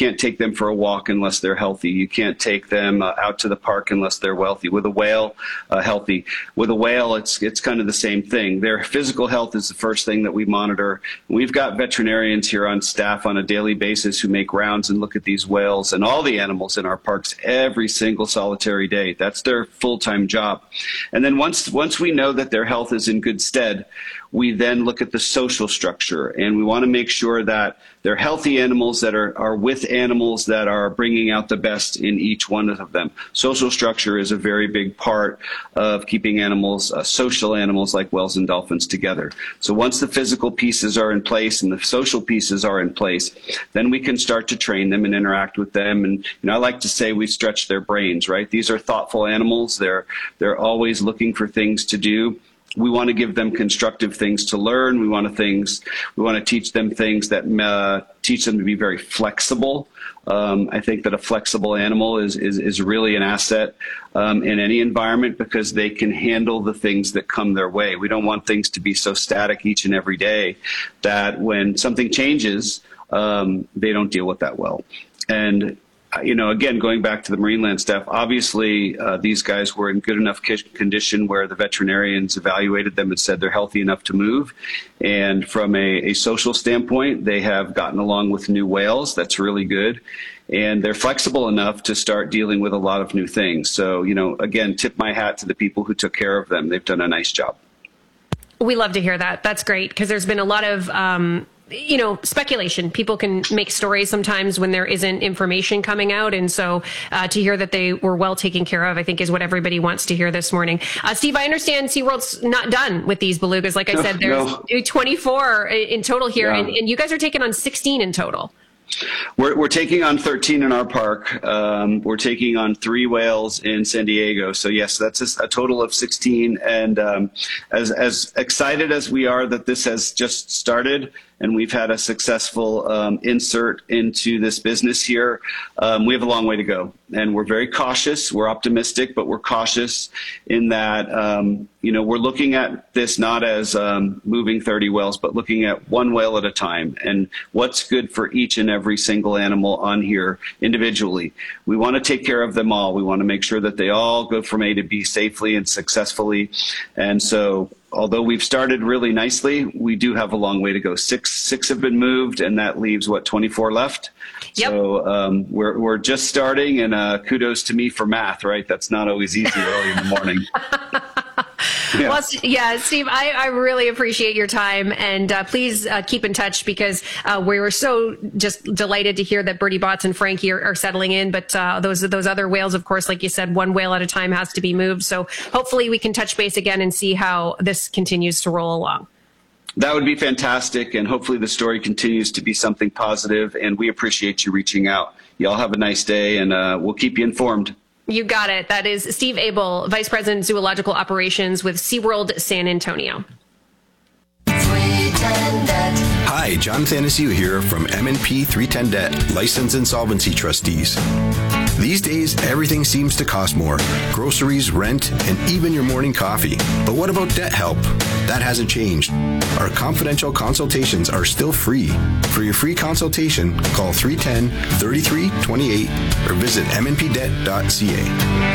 can't take them for a walk unless they're healthy. You can't take them out to the park unless they're wealthy. With a whale, healthy. With a whale, it's kind of the same thing. Their physical health is the first thing that we monitor. We've got veterinarians here on staff on a daily basis who make rounds and look at these whales and all the animals in our parks every single solitary day. That's their full-time job. And then once we know that their health is in good stead, we then look at the social structure, and we want to make sure that they're healthy animals that are with animals that are bringing out the best in each one of them. Social structure is a very big part of keeping animals, social animals like whales and dolphins, together. So once the physical pieces are in place and the social pieces are in place, then we can start to train them and interact with them. And I like to say we stretch their brains, right? These are thoughtful animals. They're always looking for things to do. We want to give them constructive things to learn. We want to teach them things that teach them to be very flexible. I think that a flexible animal is really an asset in any environment because they can handle the things that come their way. We don't want things to be so static each and every day that when something changes, they don't deal with that well. And again, going back to the Marineland staff, obviously these guys were in good enough condition where the veterinarians evaluated them and said they're healthy enough to move. And from a social standpoint, they have gotten along with new whales. That's really good. And they're flexible enough to start dealing with a lot of new things. So, again, tip my hat to the people who took care of them. They've done a nice job. We love to hear that. That's great because there's been a lot of speculation. People can make stories sometimes when there isn't information coming out. And so to hear that they were well taken care of, I think is what everybody wants to hear this morning. Steve, I understand SeaWorld's not done with these belugas. Like I said, there's 24 in total here, and you guys are taking on 16 in total. We're taking on 13 in our park. We're taking on 3 whales in San Diego. So yes, that's a total of 16. And as excited as we are that this has just started and we've had a successful insert into this business here, we have a long way to go. And we're very cautious. We're optimistic, but we're cautious in that, we're looking at this not as moving 30 whales, but looking at one whale at a time and what's good for each and every single animal on here individually. We want to take care of them all. We want to make sure that they all go from A to B safely and successfully. And so although we've started really nicely, we do have a long way to go. Six have been moved, and that leaves, 24 left? Yep. So we're just starting, and kudos to me for math, right? That's not always easy early in the morning. Yeah. Well, Steve, I really appreciate your time, and please keep in touch because we were so just delighted to hear that Bertie Bott's and Frankie are settling in. But those other whales, of course, like you said, one whale at a time has to be moved. So hopefully we can touch base again and see how this continues to roll along. That would be fantastic, and hopefully the story continues to be something positive, and we appreciate you reaching out. Y'all have a nice day, and we'll keep you informed. You got it. That is Steve Abel, Vice President, Zoological Operations with SeaWorld San Antonio. Hi, John Thanasiu here from M&P 310 Debt, Licensed Insolvency Trustees. These days, everything seems to cost more. Groceries, rent, and even your morning coffee. But what about debt help? That hasn't changed. Our confidential consultations are still free. For your free consultation, call 310-3328 or visit mnpdebt.ca.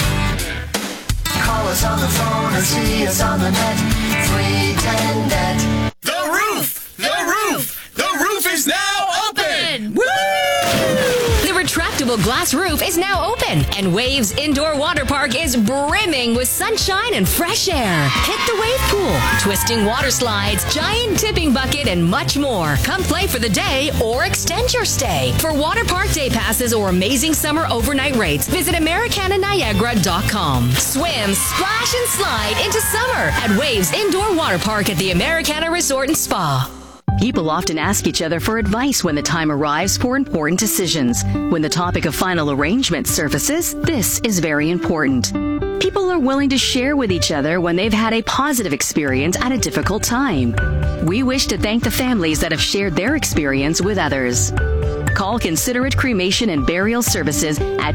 Call us on the phone or see us on the net. 310 Debt. The roof! The roof! The roof is now open! Woo! The retractable glass roof is now open, and Waves Indoor Water Park is brimming with sunshine and fresh air. Hit the wave pool, twisting water slides, giant tipping bucket, and much more. Come play for the day or extend your stay. For water park day passes or amazing summer overnight rates, visit AmericanaNiagara.com. Swim, splash, and slide into summer at Waves Indoor Water Park at the Americana Resort and Spa. People often ask each other for advice when the time arrives for important decisions. When the topic of final arrangement surfaces, this is very important. People are willing to share with each other when they've had a positive experience at a difficult time. We wish to thank the families that have shared their experience with others. Call Considerate Cremation and Burial Services at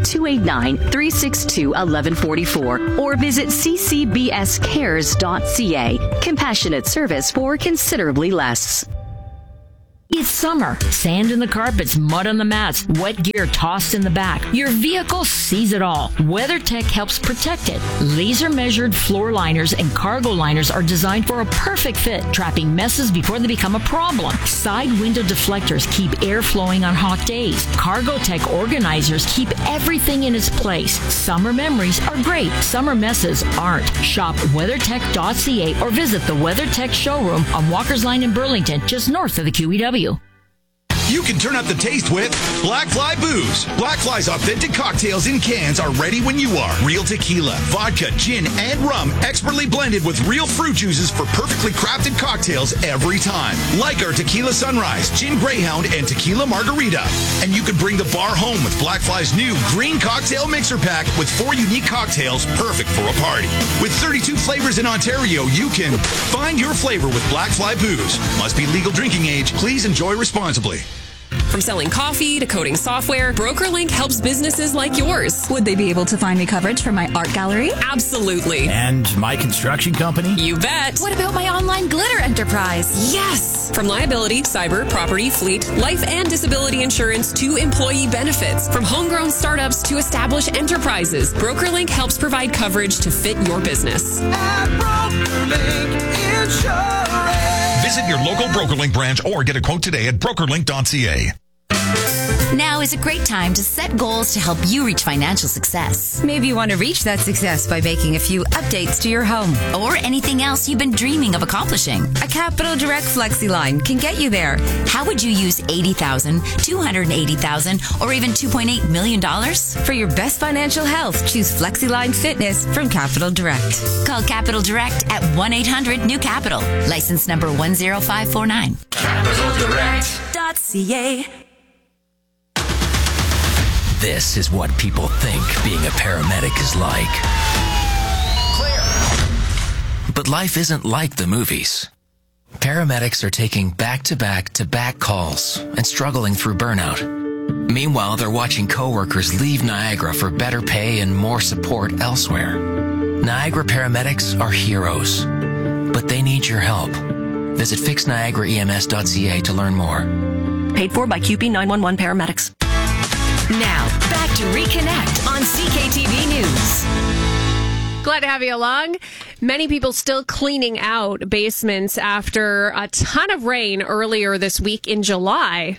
289-362-1144 or visit ccbscares.ca. Compassionate service for considerably less. It's summer. Sand in the carpets, mud on the mats, wet gear tossed in the back. Your vehicle sees it all. WeatherTech helps protect it. Laser measured floor liners and cargo liners are designed for a perfect fit, trapping messes before they become a problem. Side window deflectors keep air flowing on hot days. CargoTech organizers keep everything in its place. Summer memories are great. Summer messes aren't. Shop WeatherTech.ca or visit the WeatherTech showroom on Walker's Line in Burlington, just north of the QEW. You can turn up the taste with Black Fly Booze. Black Fly's authentic cocktails in cans are ready when you are. Real tequila, vodka, gin, and rum, expertly blended with real fruit juices for perfectly crafted cocktails every time. Like our Tequila Sunrise, Gin Greyhound, and Tequila Margarita. And you can bring the bar home with Black Fly's new green cocktail mixer pack with 4 unique cocktails perfect for a party. With 32 flavors in Ontario, you can find your flavor with Black Fly Booze. Must be legal drinking age. Please enjoy responsibly. From selling coffee to coding software, BrokerLink helps businesses like yours. Would they be able to find me coverage for my art gallery? Absolutely. And my construction company? You bet. What about my online glitter enterprise? Yes. From liability, cyber, property, fleet, life and disability insurance to employee benefits. From homegrown startups to established enterprises, BrokerLink helps provide coverage to fit your business. At BrokerLink Insurance. Visit your local BrokerLink branch or get a quote today at brokerlink.ca. Now is a great time to set goals to help you reach financial success. Maybe you want to reach that success by making a few updates to your home. Or anything else you've been dreaming of accomplishing. A Capital Direct Flexi line can get you there. How would you use $80,000, $280,000, or even $2.8 million? For your best financial health, choose Flexi Line Fitness from Capital Direct. Call Capital Direct at 1-800-NEW-CAPITAL. License number 10549. CapitalDirect.ca. This is what people think being a paramedic is like. Clear. But life isn't like the movies. Paramedics are taking back-to-back-to-back calls and struggling through burnout. Meanwhile, they're watching coworkers leave Niagara for better pay and more support elsewhere. Niagara paramedics are heroes, but they need your help. Visit fixniagaraems.ca to learn more. Paid for by QP 911 paramedics. Now, back to Reconnect on CKTV News. Glad to have you along. Many people still cleaning out basements after a ton of rain earlier this week in July.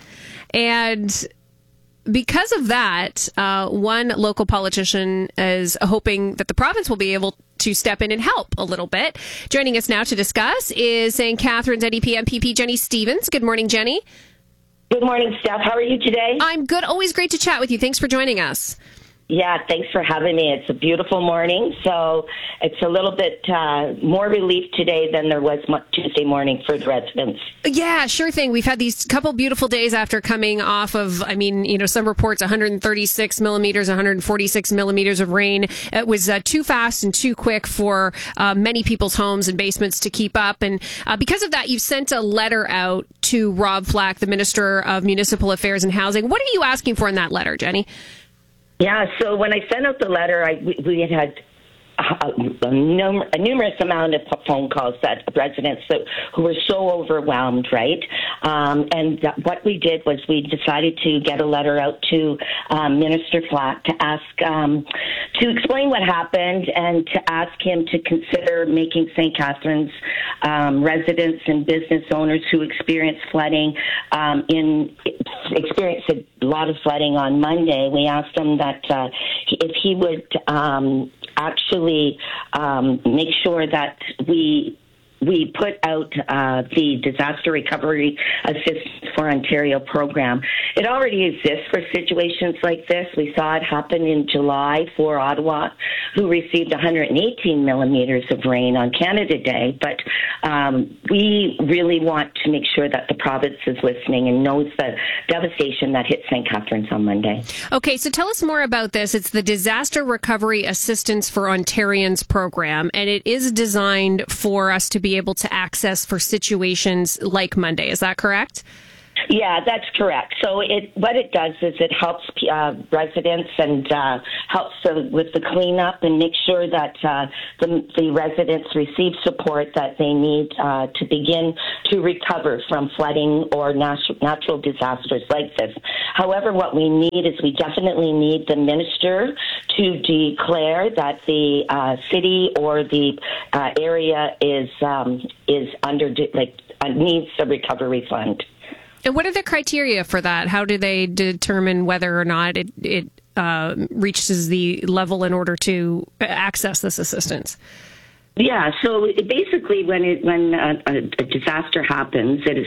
And because of that, one local politician is hoping that the province will be able to step in and help a little bit. Joining us now to discuss is St. Catharines NDP MPP Jenny Stevens. Good morning, Jenny. Good morning, Steph. How are you today? I'm good. Always great to chat with you. Thanks for joining us. Yeah, thanks for having me. It's a beautiful morning, so it's a little bit more relief today than there was Tuesday morning for the residents. Yeah, sure thing. We've had these couple beautiful days after coming off of, some reports 136 millimeters, 146 millimeters of rain. It was too fast and too quick for many people's homes and basements to keep up. And because of that, you've sent a letter out to Rob Flack, the Minister of Municipal Affairs and Housing. What are you asking for in that letter, Jenny? Yeah, so when I sent out the letter, we had a numerous amount of phone calls that residents who were so overwhelmed, right? And what we did was we decided to get a letter out to Minister Flack to ask, to explain what happened and to ask him to consider making St. Catharines residents and business owners who experienced flooding experienced a lot of flooding on Monday. We asked him that if he would actually make sure that we put out the Disaster Recovery Assistance for Ontario program. It already exists for situations like this. We saw it happen in July for Ottawa, who received 118 millimeters of rain on Canada Day. But we really want to make sure that the province is listening and knows the devastation that hit St. Catharines on Monday. Okay, so tell us more about this. It's the Disaster Recovery Assistance for Ontarians program, and it is designed for us to be able to access for situations like Monday. Is that correct? Yeah, that's correct. So what it does is it helps residents and help with the cleanup and make sure that the residents receive support that they need to begin to recover from flooding or natural disasters like this. However, what we need is we definitely need the minister to declare that the city or the area is under needs a recovery fund. And what are the criteria for that? How do they determine whether or not it reaches the level in order to access this assistance? Yeah, so basically, when a disaster happens, it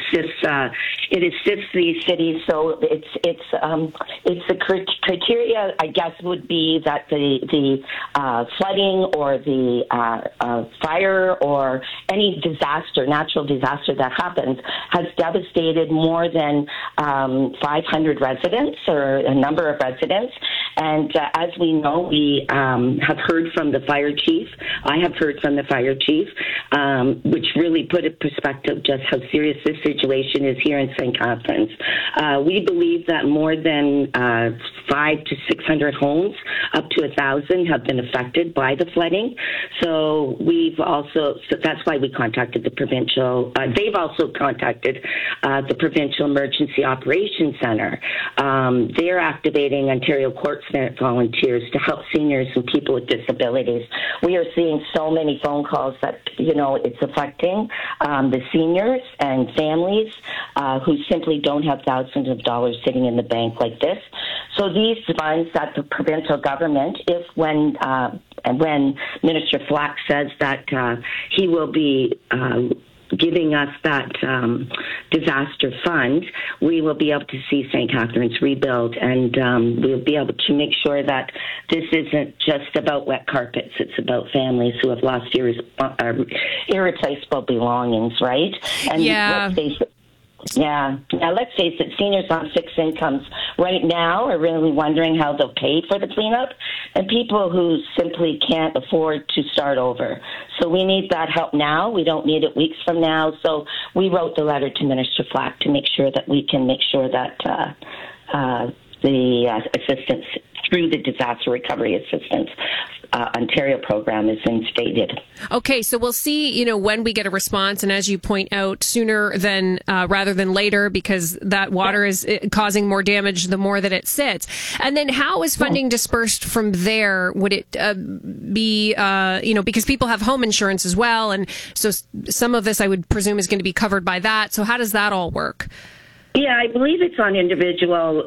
assists the city. So it's the criteria, I guess, would be that the flooding or the fire or any natural disaster that happens has devastated more than 500 residents or a number of residents. And as we know, we have heard from the fire chief. I have heard from the fire chief, which really put in perspective just how serious this situation is here in St. Catharines. We believe that more than 500 to 600 homes, up to 1,000, have been affected by the flooding. So that's why we contacted the provincial. They've also contacted the Provincial Emergency Operations Center. They're activating Ontario Court volunteers to help seniors and people with disabilities. We are seeing so many phone calls that, it's affecting the seniors and families who simply don't have thousands of dollars sitting in the bank like this. So these funds that the provincial government, when Minister Flack says that he will be giving us that disaster fund, we will be able to see St. Catharines rebuild, and we'll be able to make sure that this isn't just about wet carpets. It's about families who have lost irreplaceable belongings, right? And let's face it, let's face it, seniors on fixed incomes right now are really wondering how they'll pay for the cleanup, and people who simply can't afford to start over. So we need that help now. We don't need it weeks from now. So we wrote the letter to Minister Flack to make sure that we can make sure that the assistance through the Disaster Recovery Assistance Ontario program is instated. Okay, so we'll see, when we get a response, and as you point out, sooner than rather than later, because that water is causing more damage the more that it sits. And then how is funding dispersed from there? Would it be, because people have home insurance as well, and so some of this I would presume is going to be covered by that. So how does that all work? Yeah, I believe it's on individual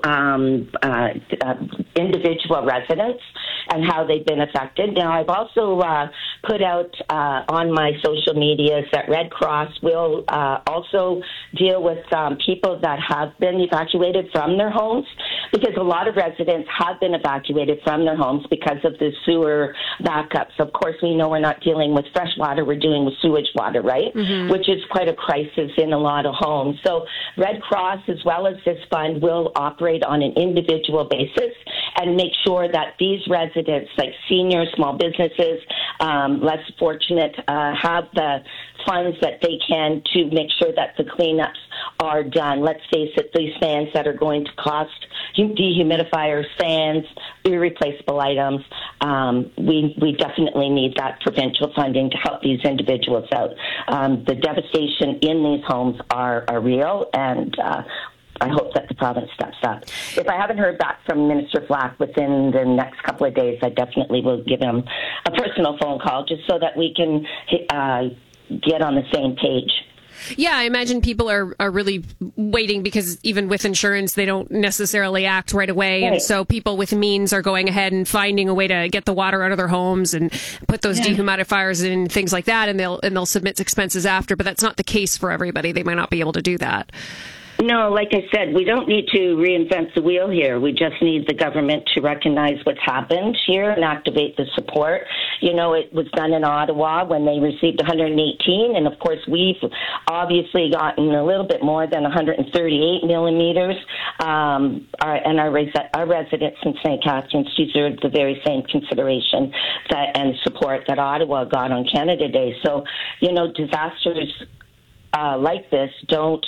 residents and how they've been affected. Now, I've also put out on my social media that Red Cross will also deal with people that have been evacuated from their homes, because a lot of residents have been evacuated from their homes because of the sewer backups. Of course, we know we're not dealing with fresh water, we're dealing with sewage water, right? Mm-hmm. Which is quite a crisis in a lot of homes. So Red Cross, as well as this fund, will operate on an individual basis and make sure that these residents, like seniors, small businesses, less fortunate, have the funds that they can to make sure that the cleanups are done. Let's face it, these fans that are going to cost, dehumidifiers, fans, irreplaceable items, we definitely need that provincial funding to help these individuals out. The devastation in these homes are real, and I hope that the province steps up. If I haven't heard back from Minister Flack within the next couple of days, I definitely will give him a personal phone call just so that we can get on the same page. Yeah, I imagine people are really waiting, because even with insurance, they don't necessarily act right away. Right. And so people with means are going ahead and finding a way to get the water out of their homes and put those dehumidifiers in, things like that, and they'll submit expenses after. But that's not the case for everybody. They might not be able to do that. No, like I said, we don't need to reinvent the wheel here. We just need the government to recognize what's happened here and activate the support. It was done in Ottawa when they received 118, and of course we've obviously gotten a little bit more than 138 millimeters. And our residents in St. Catharines deserve the very same consideration and support that Ottawa got on Canada Day. So, disasters like this don't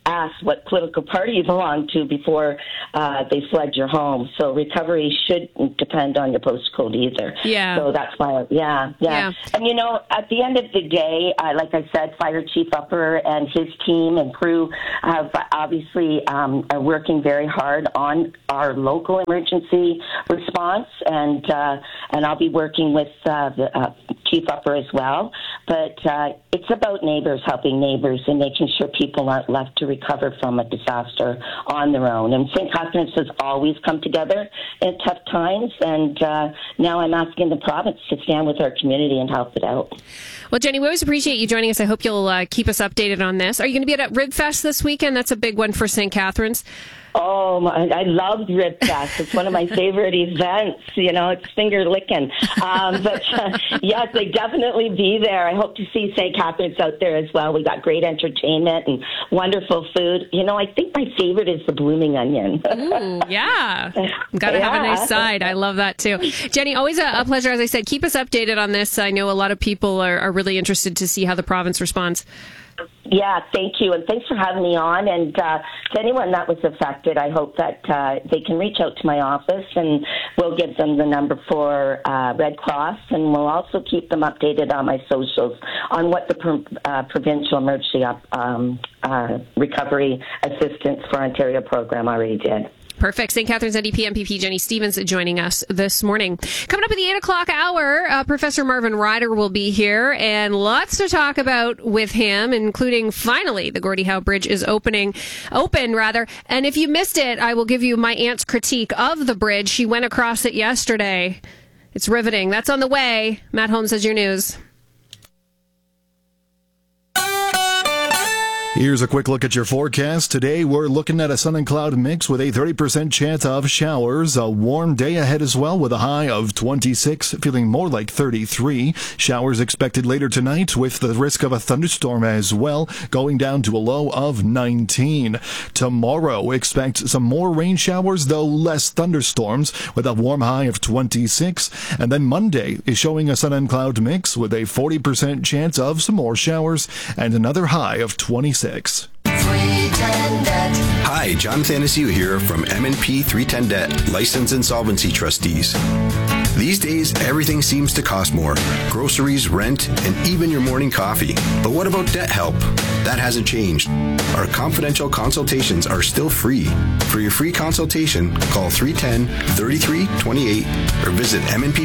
ask what political party you belong to before they flood your home. So recovery shouldn't depend on your postcode either. Yeah. So that's why, yeah. And, you know, at the end of the day, like I said, Fire Chief Upper and his team and crew have obviously are working very hard on our local emergency response, and I'll be working with the Chief Upper as well. But it's about neighbors helping neighbors and making sure people aren't left to recover from a disaster on their own. And St. Catharines has always come together in tough times, and now I'm asking the province to stand with our community and help it out. Well, Jenny, we always appreciate you joining us. I hope you'll keep us updated on this. Are you going to be at Ribfest this weekend? That's a big one for St. Catharines. Oh, I love Ribfest. It's one of my favorite events. You know, it's finger licking. But yes, they definitely be there. I hope to see St. Catharines out there as well. We got great entertainment and wonderful food. You know, I think my favorite is the blooming onion. Ooh, yeah. Got to have a nice side. I love that too. Jenny, always a pleasure. As I said, keep us updated on this. I know a lot of people are really interested to see how the province responds. Yeah, thank you. And thanks for having me on. And to anyone that was affected, I hope that they can reach out to my office, and we'll give them the number for Red Cross, and we'll also keep them updated on my socials on what the provincial emergency recovery assistance for Ontario program already did. Perfect. St. Catharines NDP MPP Jenny Stevens joining us this morning. Coming up at the 8 o'clock hour, Professor Marvin Ryder will be here, and lots to talk about with him, including finally the Gordie Howe Bridge is open. And if you missed it, I will give you my aunt's critique of the bridge. She went across it yesterday. It's riveting. That's on the way. Matt Holmes has your news. Here's a quick look at your forecast. Today, we're looking at a sun and cloud mix with a 30% chance of showers. A warm day ahead as well with a high of 26, feeling more like 33. Showers expected later tonight with the risk of a thunderstorm as well, going down to a low of 19. Tomorrow, expect some more rain showers, though less thunderstorms, with a warm high of 26. And then Monday is showing a sun and cloud mix with a 40% chance of some more showers and another high of 26. Hi, John Thanasiu here from M&P 310 Debt, License Insolvency Trustees. These days, everything seems to cost more. Groceries, rent, and even your morning coffee. But what about debt help? That hasn't changed. Our confidential consultations are still free. For your free consultation, call 310-3328 or visit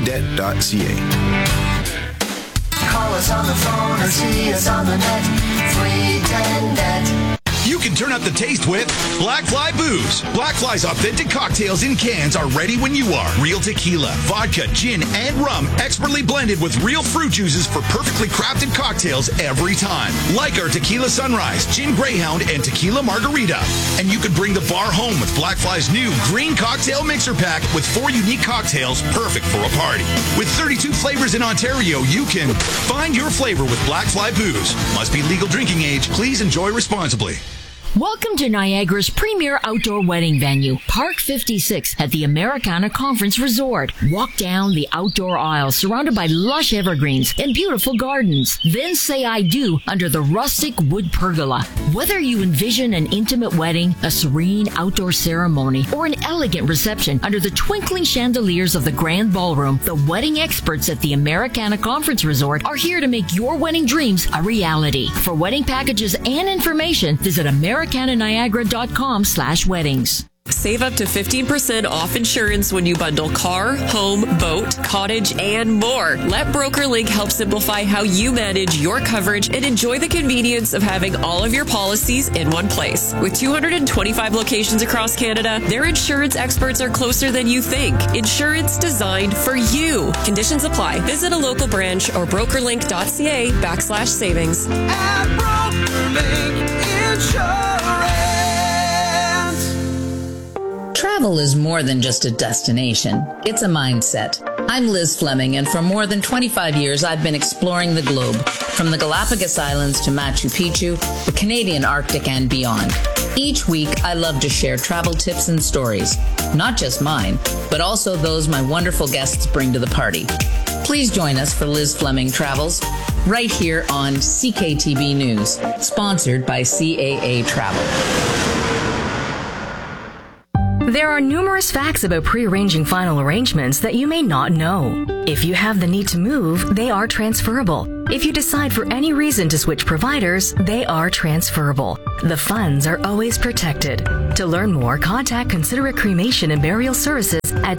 mnpdebt.ca. Call us on the phone or see us on the net. 310 Net. You can turn up the taste with Black Fly Booze. Black Fly's authentic cocktails in cans are ready when you are. Real tequila, vodka, gin, and rum, expertly blended with real fruit juices for perfectly crafted cocktails every time. Like our Tequila Sunrise, Gin Greyhound, and Tequila Margarita. And you could bring the bar home with Black Fly's new green cocktail mixer pack with 4 unique cocktails perfect for a party. With 32 flavors in Ontario, you can find your flavor with Black Fly Booze. Must be legal drinking age. Please enjoy responsibly. Welcome to Niagara's premier outdoor wedding venue, Park 56 at the Americana Conference Resort. Walk down the outdoor aisle surrounded by lush evergreens and beautiful gardens. Then say I do under the rustic wood pergola. Whether you envision an intimate wedding, a serene outdoor ceremony, or an elegant reception under the twinkling chandeliers of the grand ballroom, the wedding experts at the Americana Conference Resort are here to make your wedding dreams a reality. For wedding packages and information, visit americananiagara.com/weddings. Save up to 15% off insurance when you bundle car, home, boat, cottage, and more. Let BrokerLink help simplify how you manage your coverage and enjoy the convenience of having all of your policies in one place. With 225 locations across Canada, their insurance experts are closer than you think. Insurance designed for you. Conditions apply. Visit a local branch or brokerlink.ca/savings. At BrokerLink Insurance. Travel is more than just a destination. It's a mindset. I'm Liz Fleming, and for more than 25 years, I've been exploring the globe, from the Galapagos Islands to Machu Picchu, the Canadian Arctic, and beyond. Each week, I love to share travel tips and stories, not just mine, but also those my wonderful guests bring to the party. Please join us for Liz Fleming Travels. right here on CKTB News, sponsored by CAA Travel. There are numerous facts about pre-arranging final arrangements that you may not know. If you have the need to move, they are transferable. If you decide for any reason to switch providers, they are transferable. The funds are always protected. To learn more, contact Considerate Cremation and Burial Services at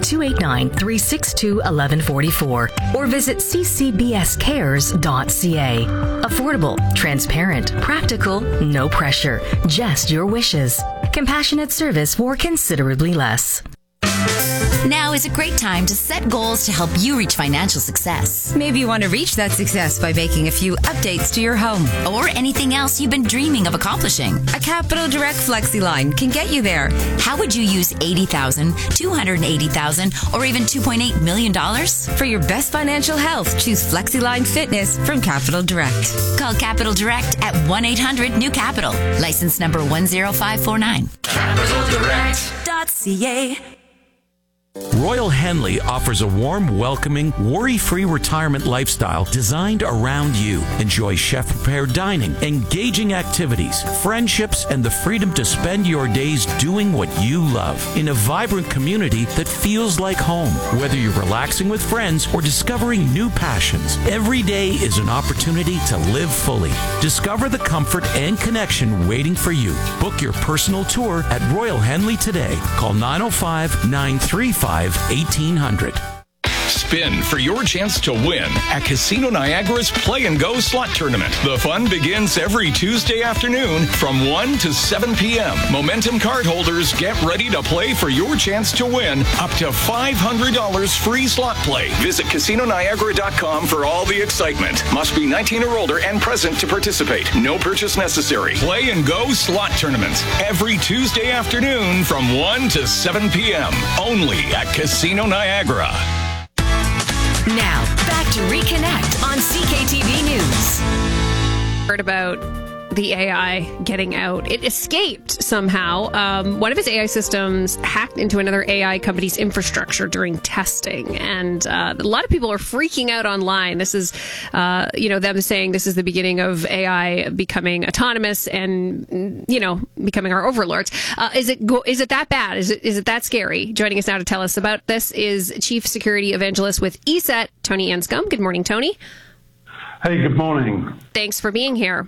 289-362-1144 or visit ccbscares.ca. Affordable, transparent, practical, no pressure, just your wishes. Compassionate service for considerably less. Now is a great time to set goals to help you reach financial success. Maybe you want to reach that success by making a few updates to your home. Or anything else you've been dreaming of accomplishing. A Capital Direct FlexiLine can get you there. How would you use $80,000, $280,000, or even $2.8 million? For your best financial health, choose FlexiLine Fitness from Capital Direct. Call Capital Direct at 1-800-NEW-CAPITAL. License number 10549. CapitalDirect.ca. Royal Henley offers a warm, welcoming, worry-free retirement lifestyle designed around you. Enjoy chef-prepared dining, engaging activities, friendships, and the freedom to spend your days doing what you love in a vibrant community that feels like home. Whether you're relaxing with friends or discovering new passions, every day is an opportunity to live fully. Discover the comfort and connection waiting for you. Book your personal tour at Royal Henley today. Call 905-935-1800. Spin for your chance to win at Casino Niagara's Play and Go Slot Tournament. The fun begins every Tuesday afternoon from 1 to 7 p.m. Momentum card holders get ready to play for your chance to win up to $500 free slot play. Visit CasinoNiagara.com for all the excitement. Must be 19 or older and present to participate. No purchase necessary. Play and Go Slot Tournament every Tuesday afternoon from 1 to 7 p.m. Only at Casino Niagara. Now, back to Reconnect on CKTV News. Heard about the AI getting out. It escaped somehow. One of his AI systems hacked into another AI company's infrastructure during testing. And a lot of people are freaking out online. This is, them saying this is the beginning of AI becoming autonomous and, becoming our overlords. Is it that bad? Is it that scary? Joining us now to tell us about this is Chief Security Evangelist with ESET, Tony Anscombe. Good morning, Tony. Hey, good morning. Thanks for being here.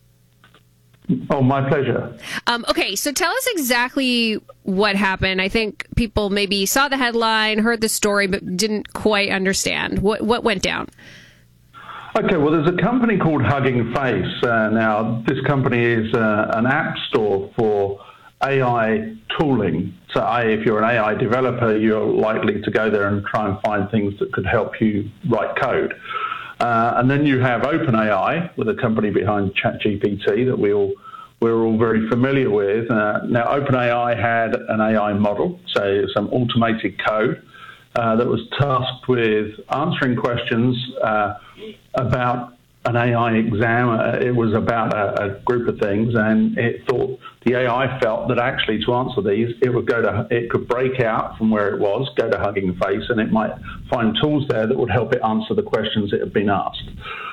Oh, my pleasure. Okay, so tell us exactly what happened. I think people maybe saw the headline, heard the story, but didn't quite understand. What went down? Okay, well, there's a company called Hugging Face. Now, this company is an app store for AI tooling. So if you're an AI developer, you're likely to go there and try and find things that could help you write code. And then you have OpenAI, with a company behind ChatGPT that we're all very familiar with. Now, OpenAI had an AI model, so some automated code that was tasked with answering questions about an AI exam. It was about a group of things, and it thought the AI felt that actually to answer these, it could break out from where it was, go to Hugging Face, and it might find tools there that would help it answer the questions it had been asked.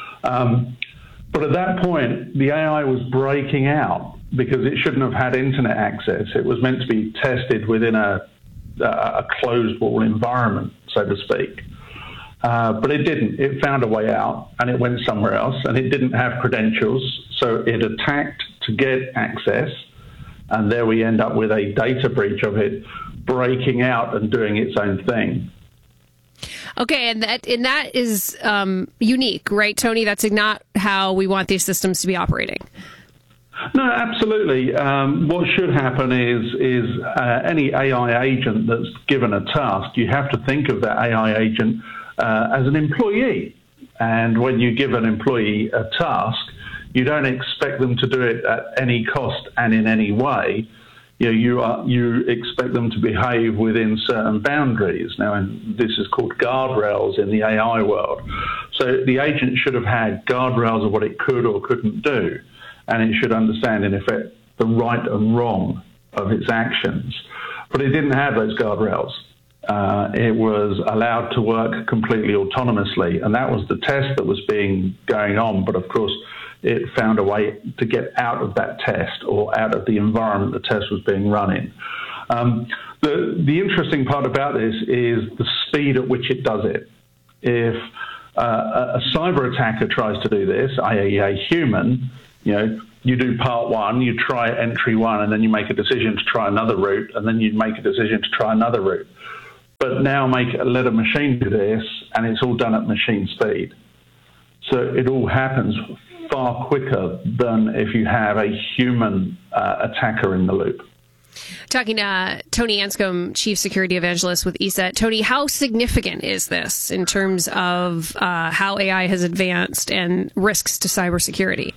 But at that point, the AI was breaking out because it shouldn't have had internet access. It was meant to be tested within a closed wall environment, so to speak. But it didn't. It found a way out, and it went somewhere else, and it didn't have credentials, so it attacked to get access, and there we end up with a data breach of it breaking out and doing its own thing. Okay, and that is unique, right, Tony? That's not how we want these systems to be operating. No, absolutely. What should happen is any AI agent that's given a task, you have to think of that AI agent as an employee. And when you give an employee a task, you don't expect them to do it at any cost and in any way. You expect them to behave within certain boundaries. Now, and this is called guardrails in the AI world. So the agent should have had guardrails of what it could or couldn't do, and it should understand, in effect, the right and wrong of its actions. But it didn't have those guardrails. It was allowed to work completely autonomously, and that was the test that was going on. But of course, it found a way to get out of that test or out of the environment the test was being run in. The interesting part about this is the speed at which it does it. If a cyber attacker tries to do this, i.e. a human, you do part one, you try entry one, and then you make a decision to try another route, and then you make a decision to try another route. But now let a machine do this, and it's all done at machine speed. So it all happens far quicker than if you have a human attacker in the loop. Talking to Tony Anscombe, Chief Security Evangelist with ESET. Tony, how significant is this in terms of how AI has advanced and risks to cybersecurity?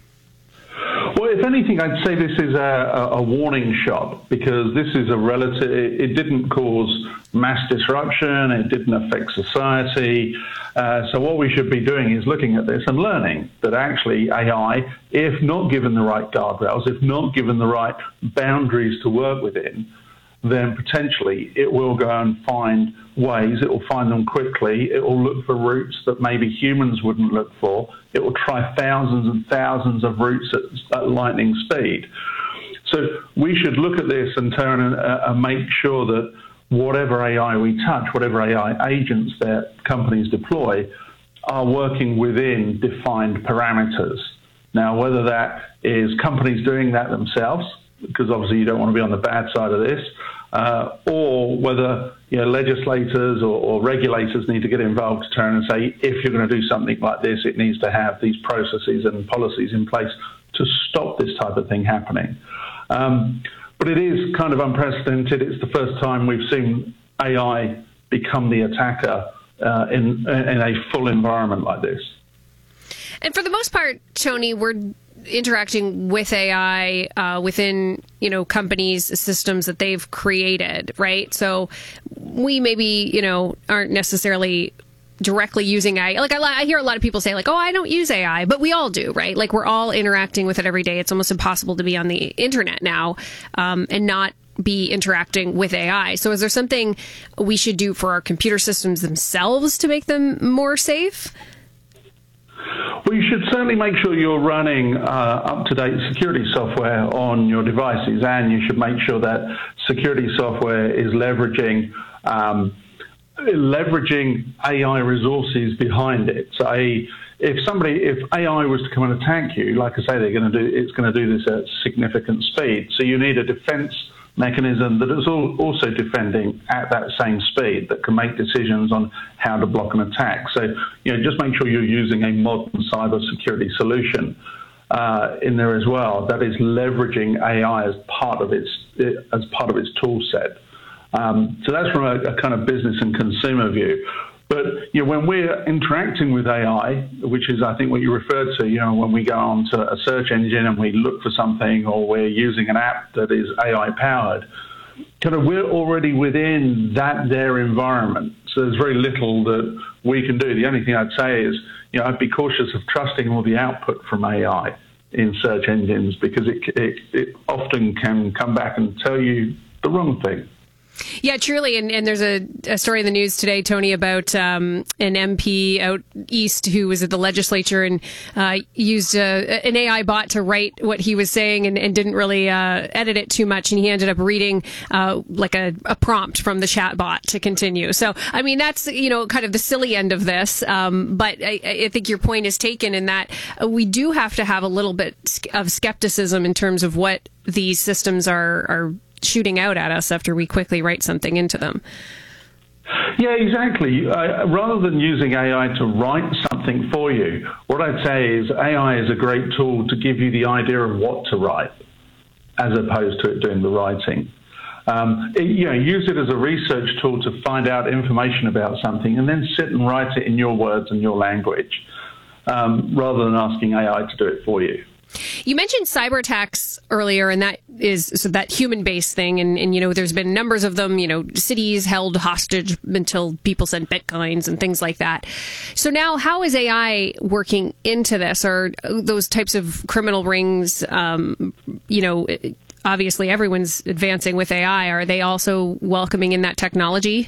Well, if anything, I'd say this is a warning shot, because this is it didn't cause mass disruption, it didn't affect society. So what we should be doing is looking at this and learning that actually AI, if not given the right guardrails, if not given the right boundaries to work within, then potentially it will go and find ways, it will find them quickly, it will look for routes that maybe humans wouldn't look for, it will try thousands and thousands of routes at lightning speed. So we should look at this and turn and make sure that whatever AI we touch, whatever AI agents that companies deploy, are working within defined parameters. Now, whether that is companies doing that themselves, because obviously you don't want to be on the bad side of this, or whether legislators or regulators need to get involved to turn and say, if you're going to do something like this, it needs to have these processes and policies in place to stop this type of thing happening. But it is kind of unprecedented. It's the first time we've seen AI become the attacker in a full environment like this. And for the most part, Tony, we're interacting with AI within, companies' systems that they've created, right? So we maybe, aren't necessarily directly using AI. Like I hear a lot of people say like, oh, I don't use AI, but we all do, right? Like we're all interacting with it every day. It's almost impossible to be on the internet now and not be interacting with AI. So is there something we should do for our computer systems themselves to make them more safe? Well, you should certainly make sure you're running up-to-date security software on your devices, and you should make sure that security software is leveraging AI resources behind it. So if AI was to come and attack you, like I say, it's going to do this at significant speed. So you need a defense mechanism that is also defending at that same speed, that can make decisions on how to block an attack. So, just make sure you're using a modern cybersecurity solution in there as well that is leveraging AI as part of its tool set. So that's from a kind of business and consumer view. But when we're interacting with AI, which is I think what you referred to, when we go onto a search engine and we look for something, or we're using an app that is AI powered, we're already within their environment. So there's very little that we can do. The only thing I'd say is, I'd be cautious of trusting all the output from AI in search engines, because it often can come back and tell you the wrong thing. Yeah, truly. And there's a story in the news today, Tony, about an MP out east who was at the legislature and used an AI bot to write what he was saying and didn't really edit it too much. And he ended up reading like a prompt from the chat bot to continue. So, I mean, that's, kind of the silly end of this. But I think your point is taken in that we do have to have a little bit of skepticism in terms of what these systems are shooting out at us after we quickly write something into them. Yeah, exactly. Rather than using AI to write something for you, what I'd say is AI is a great tool to give you the idea of what to write, as opposed to it doing the writing. Use it as a research tool to find out information about something, and then sit and write it in your words and your language, rather than asking AI to do it for you. You mentioned cyber attacks earlier, and that is that human-based thing. And there's been numbers of them, cities held hostage until people sent bitcoins and things like that. So now how is AI working into this? Are those types of criminal rings, obviously everyone's advancing with AI. Are they also welcoming in that technology?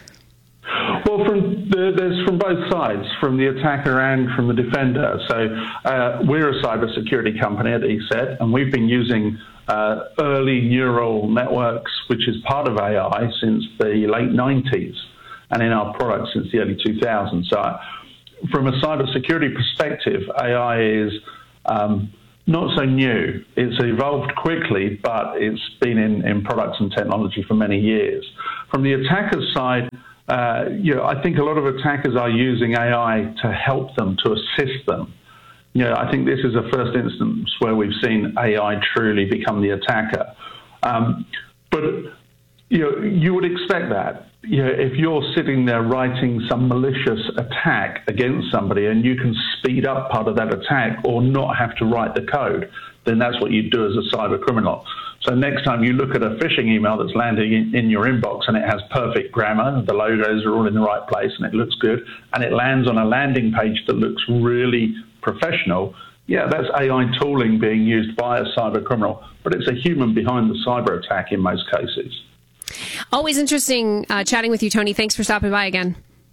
Well, there's from both sides, from the attacker and from the defender. So we're a cybersecurity company at ESET, and we've been using early neural networks, which is part of AI, since the late 90s, and in our products since the early 2000s. So from a cybersecurity perspective, AI is not so new. It's evolved quickly, but it's been in products and technology for many years. From the attacker's side, I think a lot of attackers are using AI to help them, to assist them. I think this is a first instance where we've seen AI truly become the attacker. But you would expect that. If you're sitting there writing some malicious attack against somebody and you can speed up part of that attack or not have to write the code, then that's what you do as a cyber criminal. So next time you look at a phishing email that's landing in your inbox and it has perfect grammar, the logos are all in the right place and it looks good, and it lands on a landing page that looks really professional, that's AI tooling being used by a cyber criminal, but it's a human behind the cyber attack in most cases. Always interesting chatting with you, Tony. Thanks for stopping by again.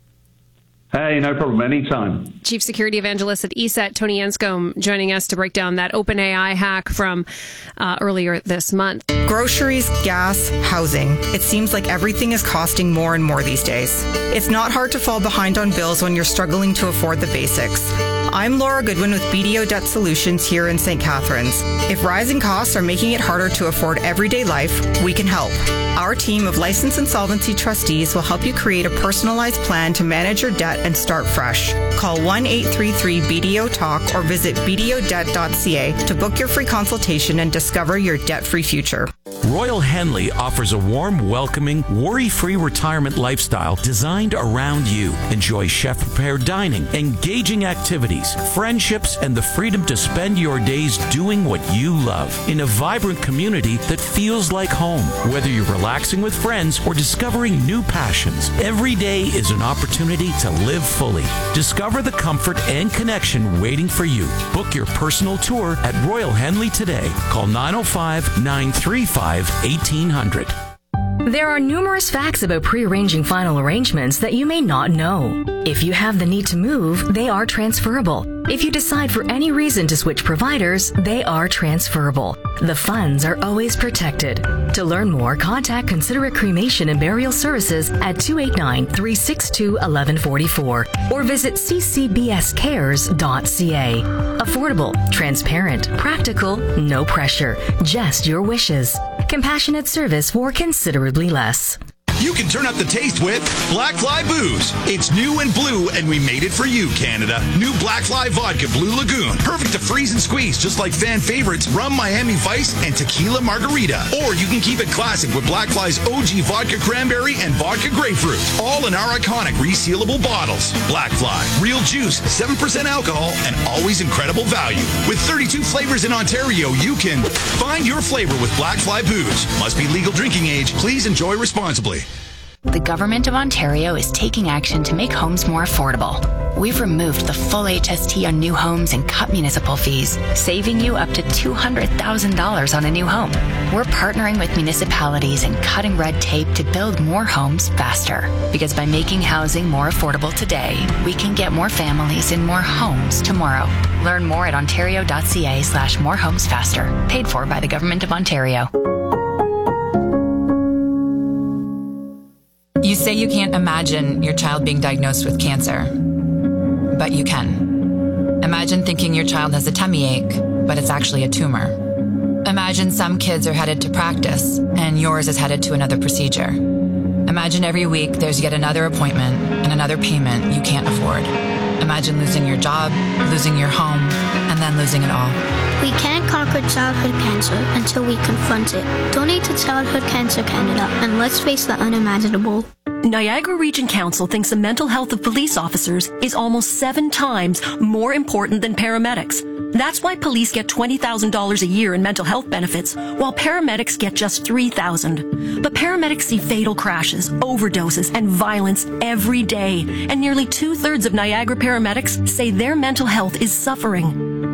Hey, no problem. Anytime. Chief Security Evangelist at ESET, Tony Anscombe, joining us to break down that OpenAI hack from earlier this month. Groceries, gas, housing. It seems like everything is costing more and more these days. It's not hard to fall behind on bills when you're struggling to afford the basics. I'm Laura Goodwin with BDO Debt Solutions here in St. Catharines. If rising costs are making it harder to afford everyday life, we can help. Our team of licensed insolvency trustees will help you create a personalized plan to manage your debt and start fresh. Call 1-833-BDO-TALK or visit bdodebt.ca to book your free consultation and discover your debt-free future. Royal Henley offers a warm, welcoming, worry-free retirement lifestyle designed around you. Enjoy chef-prepared dining, engaging activities, friendships, and the freedom to spend your days doing what you love in a vibrant community that feels like home. Whether you're relaxing with friends or discovering new passions, every day is an opportunity to live fully. Discover the comfort and connection waiting for you. Book your personal tour at Royal Henley today. Call 905-935-1800. There are numerous facts about pre-arranging final arrangements that you may not know. If you have the need to move, they are transferable. If you decide for any reason to switch providers, they are transferable. The funds are always protected. To learn more, contact Considerate Cremation and Burial Services at 289-362-1144 or visit ccbscares.ca. Affordable, transparent, practical, no pressure, just your wishes. Compassionate service for considerably less. You can turn up the taste with Black Fly Booze. It's new and blue, and we made it for you, Canada. New Black Fly Vodka Blue Lagoon. Perfect to freeze and squeeze, just like fan favorites Rum Miami Vice and Tequila Margarita. Or you can keep it classic with Black Fly's OG Vodka Cranberry and Vodka Grapefruit. All in our iconic resealable bottles. Black Fly. Real juice, 7% alcohol, and always incredible value. With 32 flavors in Ontario, you can find your flavor with Black Fly Booze. Must be legal drinking age. Please enjoy responsibly. The Government of Ontario is taking action to make homes more affordable. We've removed the full HST on new homes and cut municipal fees, saving you up to $200,000 on a new home. We're partnering with municipalities and cutting red tape to build more homes faster. Because by making housing more affordable today, we can get more families in more homes tomorrow. Learn more at ontario.ca/morehomesfaster. Paid for by the Government of Ontario. You say you can't imagine your child being diagnosed with cancer, but you can. Imagine thinking your child has a tummy ache, but it's actually a tumor. Imagine some kids are headed to practice, and yours is headed to another procedure. Imagine every week there's yet another appointment and another payment you can't afford. Imagine losing your job, losing your home, and then losing it all. We can't conquer childhood cancer until we confront it. Donate to Childhood Cancer Canada and let's face the unimaginable. Niagara Region Council thinks the mental health of police officers is almost 7 times more important than paramedics. That's why police get $20,000 a year in mental health benefits, while paramedics get just $3,000. But paramedics see fatal crashes, overdoses, and violence every day, and nearly 2/3 of Niagara paramedics say their mental health is suffering. Paramedics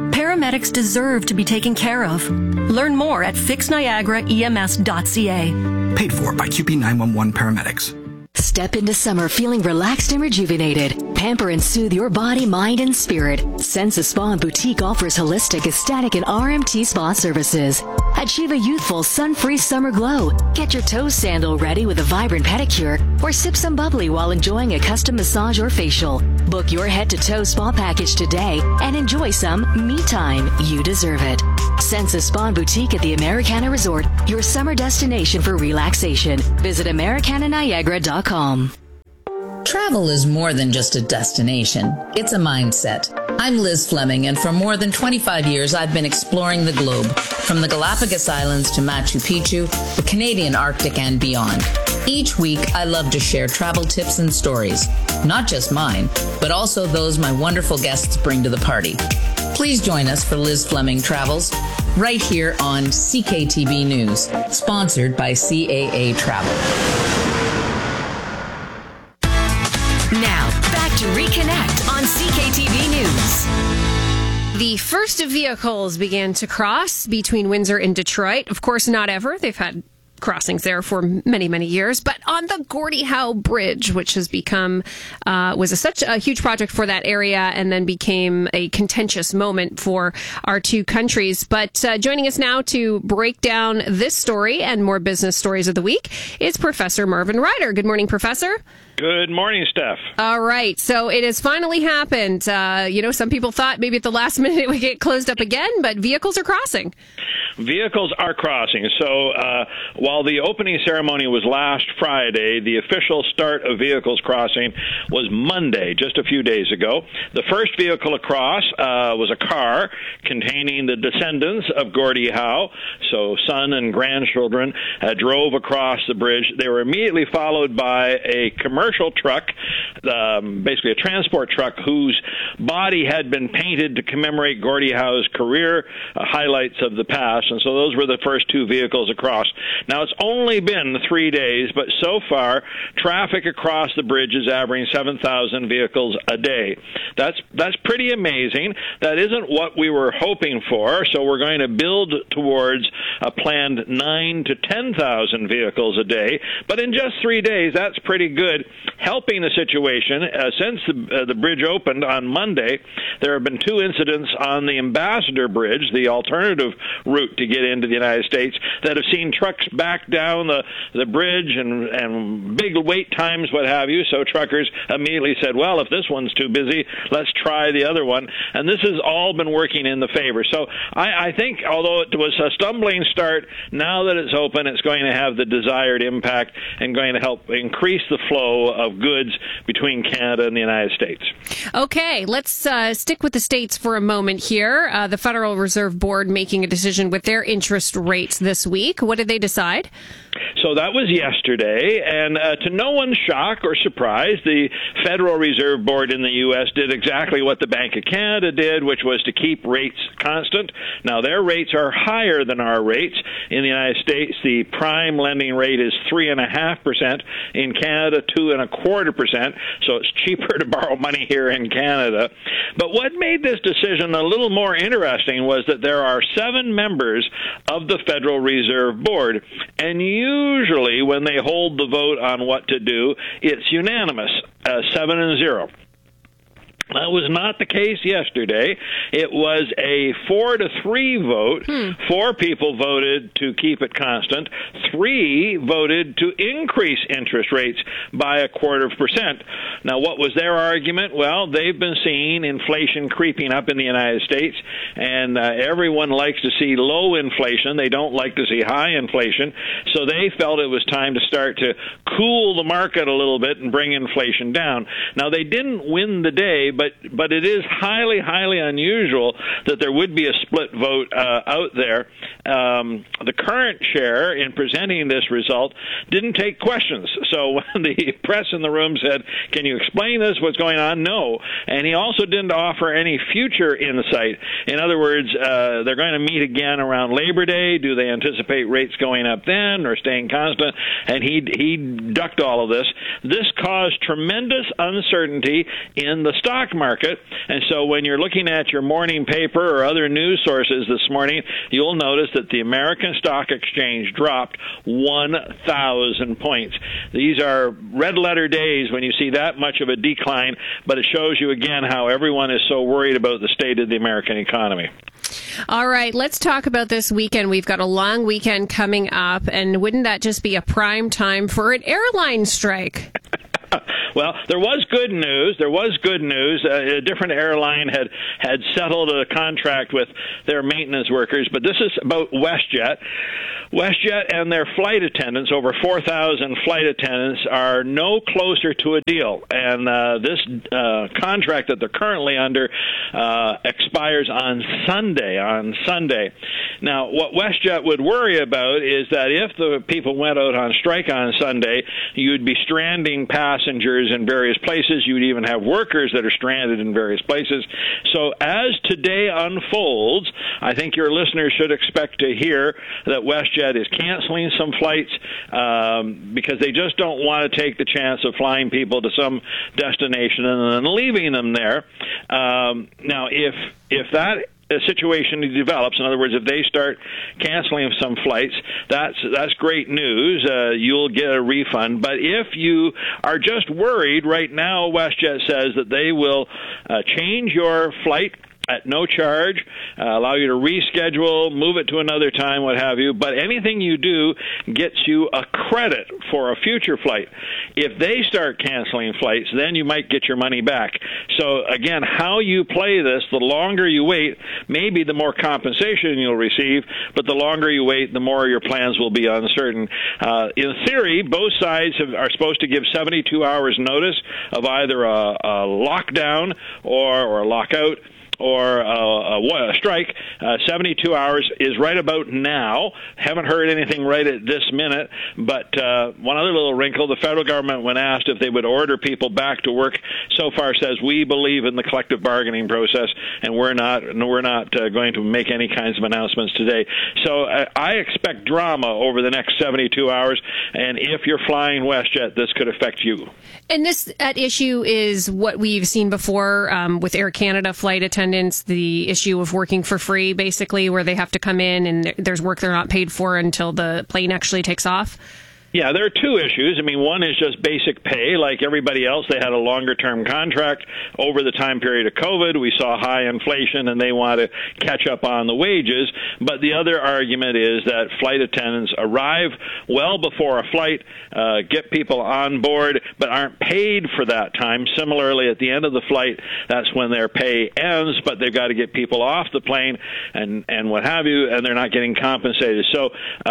paramedics deserve to be taken care of. Learn more at fixniagaraems.ca. Paid for by QP 911 paramedics. Step into summer feeling relaxed and rejuvenated. Pamper and soothe your body, mind, and spirit. Senza Spa and Boutique offers holistic, ecstatic, and RMT spa services. Achieve a youthful, sun-free summer glow. Get your toe sandal ready with a vibrant pedicure, or sip some bubbly while enjoying a custom massage or facial. Book your head-to-toe spa package today and enjoy some me time. You deserve it. Senza Spa and Boutique at the Americana Resort, your summer destination for relaxation. Visit AmericanaNiagara.com. Travel is more than just a destination. It's a mindset. I'm Liz Fleming, and for more than 25 years, I've been exploring the globe, from the Galapagos Islands to Machu Picchu, the Canadian Arctic, and beyond. Each week, I love to share travel tips and stories, not just mine, but also those my wonderful guests bring to the party. Please join us for Liz Fleming Travels, right here on CKTB News, sponsored by CAA Travel. Now, back to Reconnect on CKTV News. The first of vehicles began to cross between Windsor and Detroit. Of course, not ever. They've had crossings there for many, many years, but on the Gordie Howe Bridge, which has become, was such a huge project for that area and then became a contentious moment for our two countries. But joining us now to break down this story and more business stories of the week is Professor Marvin Ryder. Good morning, Professor. Good morning, Steph. All right. So it has finally happened. Some people thought maybe at the last minute it would get closed up again, but vehicles are crossing. Vehicles are crossing. So while the opening ceremony was last Friday, the official start of vehicles crossing was Monday, just a few days ago. The first vehicle across was a car containing the descendants of Gordie Howe. So son and grandchildren drove across the bridge. They were immediately followed by a commercial truck, basically a transport truck, whose body had been painted to commemorate Gordie Howe's career, highlights of the past. And so those were the first two vehicles across. Now, it's only been 3 days, but so far, traffic across the bridge is averaging 7,000 vehicles a day. That's pretty amazing. That isn't what we were hoping for, so we're going to build towards a planned 9,000 to 10,000 vehicles a day. But in just 3 days, that's pretty good. Helping the situation, since the bridge opened on Monday, there have been two incidents on the Ambassador Bridge, the alternative route to get into the United States, that have seen trucks back down the bridge and big wait times, what have you. So truckers immediately said, well, if this one's too busy, let's try the other one. And this has all been working in the favor. So I think, although it was a stumbling start, now that it's open, it's going to have the desired impact and going to help increase the flow of goods between Canada and the United States. Okay, let's stick with the states for a moment here. The Federal Reserve Board making a decision with their interest rates this week. What did they decide? So that was yesterday, and to no one's shock or surprise, the Federal Reserve Board in the U.S. did exactly what the Bank of Canada did, which was to keep rates constant. Now, their rates are higher than our rates. In the United States, the prime lending rate is 3.5%. In Canada, 2.25%, so it's cheaper to borrow money here in Canada. But what made this decision a little more interesting was that there are 7 members of the Federal Reserve Board, and usually when they hold the vote on what to do, it's unanimous, 7-0. That was not the case yesterday. It was a 4-3 vote. 4 people voted to keep it constant. 3 voted to increase interest rates by 0.25%. Now, what was their argument? Well, they've been seeing inflation creeping up in the United States, and everyone likes to see low inflation. They don't like to see high inflation. So they felt it was time to start to cool the market a little bit and bring inflation down. Now, they didn't win the day, but it is highly, highly unusual that there would be a split vote out there. The current chair, in presenting this result, didn't take questions. So when the press in the room said, can you explain this, what's going on? No. And he also didn't offer any future insight. In other words, they're going to meet again around Labor Day. Do they anticipate rates going up then or staying constant? And he ducked all of this. This caused tremendous uncertainty in the stock stock market. And so when you're looking at your morning paper or other news sources this morning, you'll notice that the American Stock Exchange dropped 1,000 points. These are red-letter days when you see that much of a decline, but it shows you again how everyone is so worried about the state of the American economy. All right, let's talk about this weekend. We've got a long weekend coming up, and wouldn't that just be a prime time for an airline strike? Well, there was good news. A different airline had settled a contract with their maintenance workers, but this is about WestJet. WestJet and their flight attendants, over 4,000 flight attendants, are no closer to a deal. And this contract that they're currently under expires on Sunday. Now, what WestJet would worry about is that if the people went out on strike on Sunday, you'd be stranding passengers in various places. You would even have workers that are stranded in various places. So as today unfolds, I think your listeners should expect to hear that WestJet is canceling some flights because they just don't want to take the chance of flying people to some destination and then leaving them there. Now, if that situation develops, in other words, if they start canceling some flights, that's great news. You'll get a refund. But if you are just worried, right now WestJet says that they will change your flight at no charge, allow you to reschedule, move it to another time, what have you. But anything you do gets you a credit for a future flight. If they start canceling flights, then you might get your money back. So, again, how you play this, the longer you wait, maybe the more compensation you'll receive, but the longer you wait, the more your plans will be uncertain. In theory, both sides are supposed to give 72 hours notice of either a lockdown or a lockout or a strike. 72 hours is right about now. Haven't heard anything right at this minute, but one other little wrinkle, the federal government, when asked if they would order people back to work, so far says we believe in the collective bargaining process, and we're not going to make any kinds of announcements today. So I expect drama over the next 72 hours, and if you're flying WestJet, this could affect you. And this issue is what we've seen before with Air Canada flight attendants, the issue of working for free, basically, where they have to come in and there's work they're not paid for until the plane actually takes off. Yeah, there are two issues. I mean, one is just basic pay. Like everybody else, they had a longer-term contract. Over the time period of COVID, we saw high inflation, and they want to catch up on the wages. But the other argument is that flight attendants arrive well before a flight, get people on board, but aren't paid for that time. Similarly, at the end of the flight, that's when their pay ends, but they've got to get people off the plane and what have you, and they're not getting compensated. So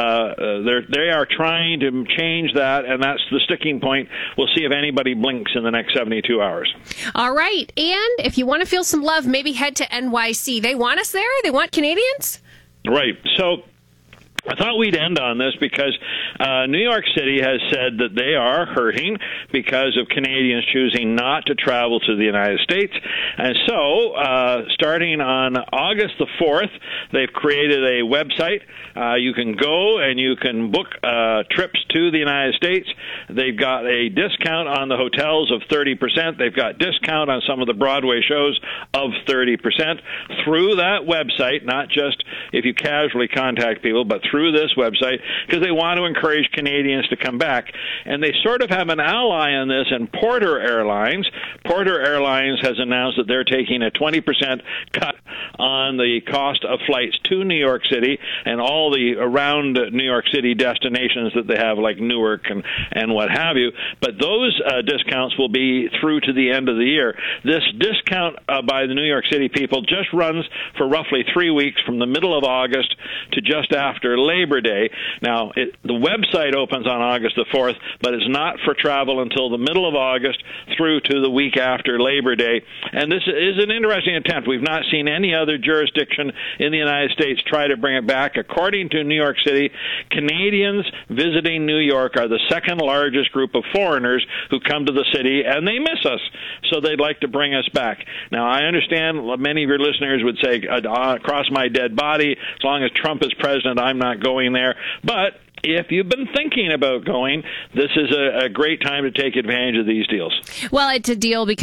they are trying to change that, and that's the sticking point. We'll see if anybody blinks in the next 72 hours. All right. And if you want to feel some love, maybe head to NYC. They want us there? They want Canadians? Right. So I thought we'd end on this because New York City has said that they are hurting because of Canadians choosing not to travel to the United States. And so, starting on August the 4th, they've created a website. You can go and you can book trips to the United States. They've got a discount on the hotels of 30%. They've got discount on some of the Broadway shows of 30% through that website, not just if you casually contact people, but through this website, because they want to encourage Canadians to come back. And they sort of have an ally in this in Porter Airlines. Porter Airlines has announced that they're taking a 20% cut on the cost of flights to New York City and all the around New York City destinations that they have, like Newark and what have you. But those discounts will be through to the end of the year. This discount by the New York City people just runs for roughly 3 weeks, from the middle of August to just after Labor Day. Now, the website opens on August the 4th, but it's not for travel until the middle of August through to the week after Labor Day. And this is an interesting attempt. We've not seen any other jurisdiction in the United States try to bring it back. According to New York City, Canadians visiting New York are the second largest group of foreigners who come to the city, and they miss us, so they'd like to bring us back. Now, I understand many of your listeners would say, cross my dead body, as long as Trump is president, I'm not going there. But if you've been thinking about going, this is a great time to take advantage of these deals. Well, it's a deal because it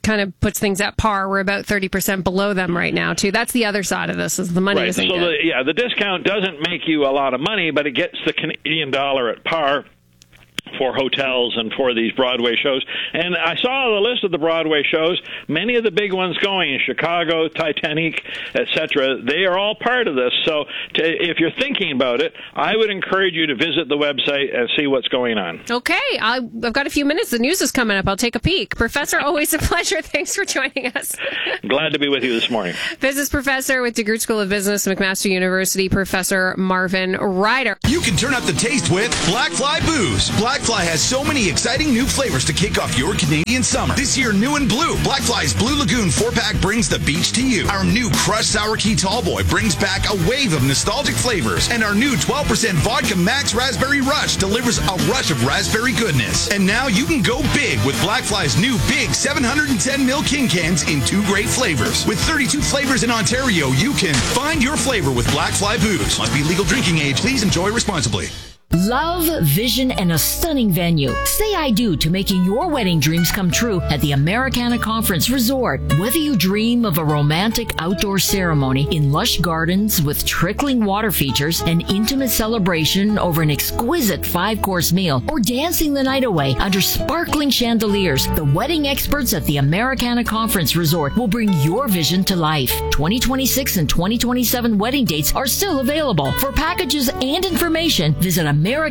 kind of puts things at par. We're about 30% below them right now, too. That's the other side of this, is the money right. isn't So good. the discount doesn't make you a lot of money, but it gets the Canadian dollar at par for hotels and for these Broadway shows. And I saw the list of the Broadway shows. Many of the big ones going in Chicago, Titanic, etc., they are all part of this. So if you're thinking about it, I would encourage you to visit the website and see what's going on. Okay. I've got a few minutes. The news is coming up. I'll take a peek. Professor, always a pleasure. Thanks for joining us. Glad to be with you this morning. Business professor with DeGroote School of Business, McMaster University, Professor Marvin Ryder. You can turn up the taste with Black Fly Booze. Black Fly has so many exciting new flavors to kick off your Canadian summer. This year, new and blue, Black Fly's Blue Lagoon 4-pack brings the beach to you. Our new Crushed Sour Key Tallboy brings back a wave of nostalgic flavors. And our new 12% Vodka Max Raspberry Rush delivers a rush of raspberry goodness. And now you can go big with Black Fly's new big 710ml King cans in 2 great flavors. With 32 flavors in Ontario, you can find your flavor with Black Fly Booze. Must be legal drinking age. Please enjoy responsibly. Love, vision, and a stunning venue. Say I do to making your wedding dreams come true at the Americana Conference Resort. Whether you dream of a romantic outdoor ceremony in lush gardens with trickling water features, an intimate celebration over an exquisite 5-course meal, or dancing the night away under sparkling chandeliers, the wedding experts at the Americana Conference Resort will bring your vision to life. 2026 and 2027 wedding dates are still available. For packages and information, visit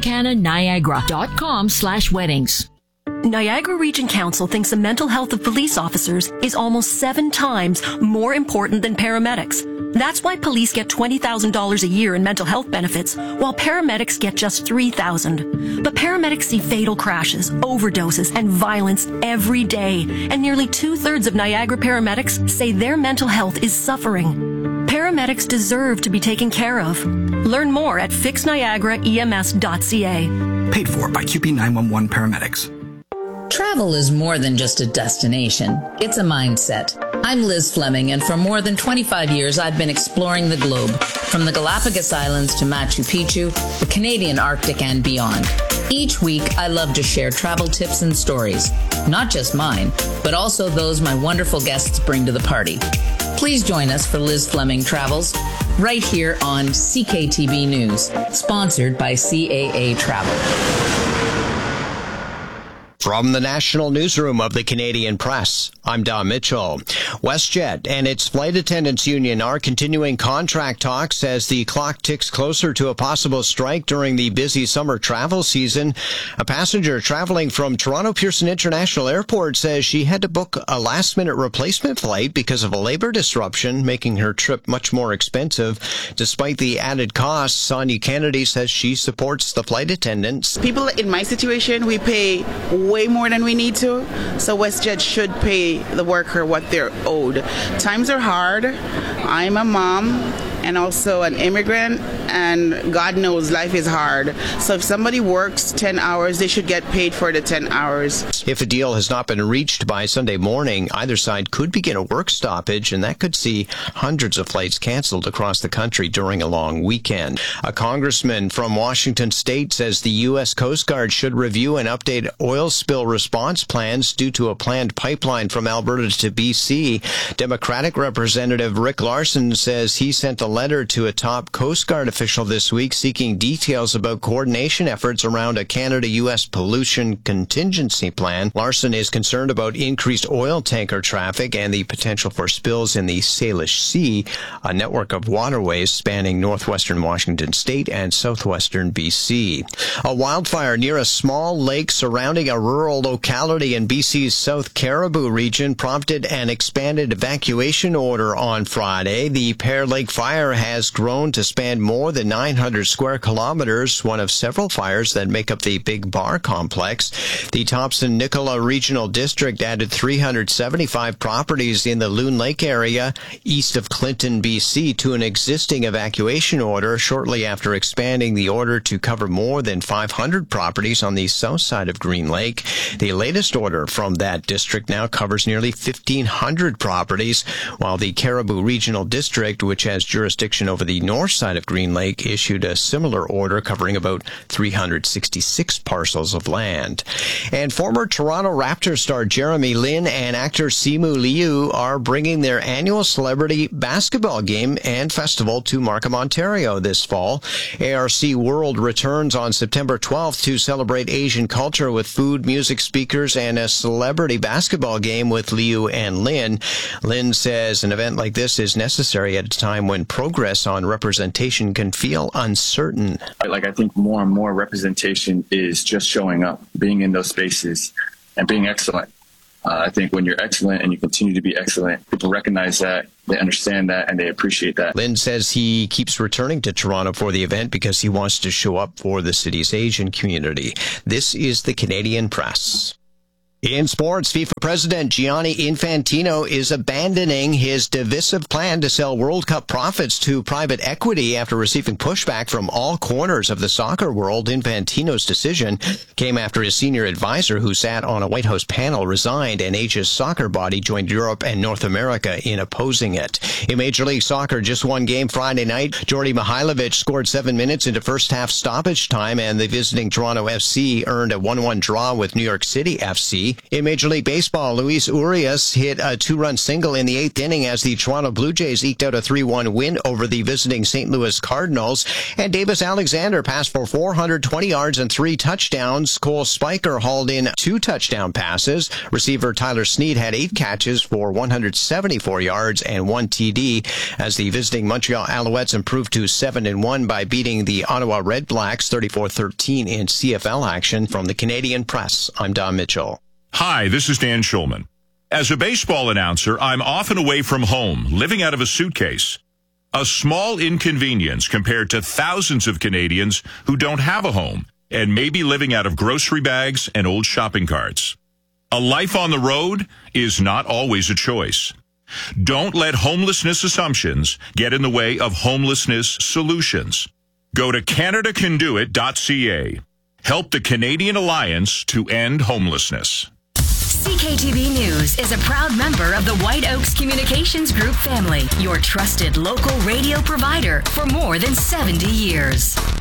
AmericanaNiagara.com/weddings. Niagara Region Council thinks the mental health of police officers is almost 7 times more important than paramedics. That's why police get $20,000 a year in mental health benefits, while paramedics get just $3,000. But paramedics see fatal crashes, overdoses, and violence every day, and nearly 2/3 of Niagara paramedics say their mental health is suffering. Paramedics deserve to be taken care of. Learn more at fixniagaraems.ca. Paid for by CUPE 911 paramedics. Travel is more than just a destination. It's a mindset. I'm Liz Fleming, and for more than 25 years, I've been exploring the globe, from the Galapagos Islands to Machu Picchu, the Canadian Arctic, and beyond. Each week, I love to share travel tips and stories, not just mine, but also those my wonderful guests bring to the party. Please join us for Liz Fleming Travels, right here on CKTB News, sponsored by CAA Travel. From the National Newsroom of the Canadian Press, I'm Don Mitchell. WestJet and its flight attendants union are continuing contract talks as the clock ticks closer to a possible strike during the busy summer travel season. A passenger traveling from Toronto Pearson International Airport says she had to book a last-minute replacement flight because of a labor disruption, making her trip much more expensive. Despite the added costs, Sonia Kennedy says she supports the flight attendants. People in my situation, we pay way more than we need to, so WestJet should pay the worker what they're owed. Times are hard. I'm a mom and also an immigrant, and God knows life is hard. So if somebody works 10 hours, they should get paid for the 10 hours. If a deal has not been reached by Sunday morning, either side could begin a work stoppage, and that could see hundreds of flights canceled across the country during a long weekend. A congressman from Washington State says the U.S. Coast Guard should review and update oil spill response plans due to a planned pipeline from Alberta to B.C. Democratic Representative Rick Larson says he sent a letter to a top Coast Guard official this week seeking details about coordination efforts around a Canada-U.S. pollution contingency plan. Larson is concerned about increased oil tanker traffic and the potential for spills in the Salish Sea, a network of waterways spanning northwestern Washington state and southwestern B.C. A wildfire near a small lake surrounding a rural locality in BC's South Caribou region prompted an expanded evacuation order on Friday. The Pear Lake fire has grown to span more than 900 square kilometers, one of several fires that make up the Big Bar complex. The Thompson-Nicola Regional District added 375 properties in the Loon Lake area east of Clinton, BC, to an existing evacuation order shortly after expanding the order to cover more than 500 properties on the south side of Green Lake. The latest order from that district now covers nearly 1,500 properties, while the Caribou Regional District, which has jurisdiction jurisdiction over the north side of Green Lake issued a similar order covering about 366 parcels of land. And former Toronto Raptors star Jeremy Lin and actor Simu Liu are bringing their annual celebrity basketball game and festival to Markham, Ontario this fall. ARC World returns on September 12th to celebrate Asian culture with food, music, speakers, and a celebrity basketball game with Liu and Lin. Lin says an event like this is necessary at a time when progress on representation can feel uncertain. I think more and more representation is just showing up, being in those spaces, and being excellent. I think when you're excellent and you continue to be excellent, people recognize that, they understand that, and they appreciate that. Lin says he keeps returning to Toronto for the event because he wants to show up for the city's Asian community. This is the Canadian Press. In sports, FIFA President Gianni Infantino is abandoning his divisive plan to sell World Cup profits to private equity after receiving pushback from all corners of the soccer world. Infantino's decision came after his senior advisor, who sat on a White House panel, resigned, and Asia's soccer body joined Europe and North America in opposing it. In Major League Soccer, just one game Friday night, Jordi Mihailovic scored 7 minutes into first half stoppage time, and the visiting Toronto FC earned a 1-1 draw with New York City FC. In Major League Baseball, Luis Urias hit a 2-run single in the 8th inning as the Toronto Blue Jays eked out a 3-1 win over the visiting St. Louis Cardinals. And Davis Alexander passed for 420 yards and 3 touchdowns. Cole Spiker hauled in 2 touchdown passes. Receiver Tyler Snead had 8 catches for 174 yards and 1 TD as the visiting Montreal Alouettes improved to 7-1 by beating the Ottawa Red Blacks 34-13 in CFL action. From the Canadian Press, I'm Don Mitchell. Hi, this is Dan Schulman. As a baseball announcer, I'm often away from home, living out of a suitcase. A small inconvenience compared to thousands of Canadians who don't have a home and may be living out of grocery bags and old shopping carts. A life on the road is not always a choice. Don't let homelessness assumptions get in the way of homelessness solutions. Go to CanadaCanDoIt.ca. Help the Canadian Alliance to End Homelessness. CKTV News is a proud member of the White Oaks Communications Group family, your trusted local radio provider for more than 70 years.